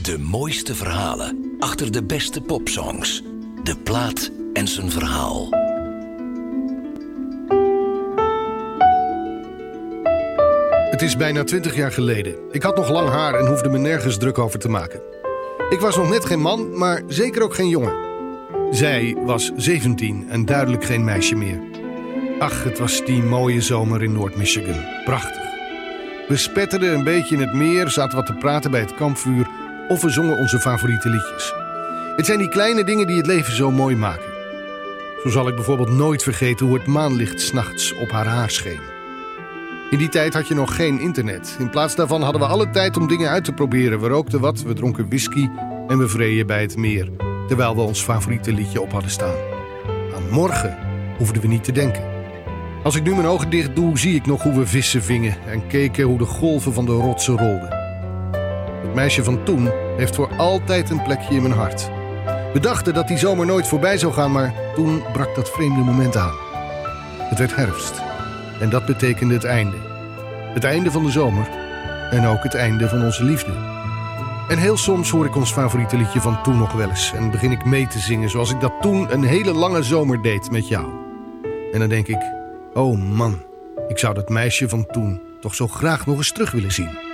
De mooiste verhalen achter de beste popsongs. De plaat en zijn verhaal. Het is bijna 20 jaar geleden. Ik had nog lang haar en hoefde me nergens druk over te maken. Ik was nog net geen man, maar zeker ook geen jongen. Zij was 17 en duidelijk geen meisje meer. Ach, het was die mooie zomer in Noord-Michigan. Prachtig. We spetterden een beetje in het meer, zaten wat te praten bij het kampvuur of we zongen onze favoriete liedjes. Het zijn die kleine dingen die het leven zo mooi maken. Zo zal ik bijvoorbeeld nooit vergeten hoe het maanlicht 's nachts op haar haar scheen. In die tijd had je nog geen internet. In plaats daarvan hadden we alle tijd om dingen uit te proberen. We rookten wat, we dronken whisky en we vreden bij het meer, terwijl we ons favoriete liedje op hadden staan. Aan morgen hoefden we niet te denken. Als ik nu mijn ogen dicht doe, zie ik nog hoe we vissen vingen en keken hoe de golven van de rotsen rolden. Het meisje van toen heeft voor altijd een plekje in mijn hart. We dachten dat die zomer nooit voorbij zou gaan, maar toen brak dat vreemde moment aan. Het werd herfst en dat betekende het einde. Het einde van de zomer en ook het einde van onze liefde. En heel soms hoor ik ons favoriete liedje van toen nog wel eens en begin ik mee te zingen zoals ik dat toen een hele lange zomer deed met jou. En dan denk ik, oh man, ik zou dat meisje van toen toch zo graag nog eens terug willen zien.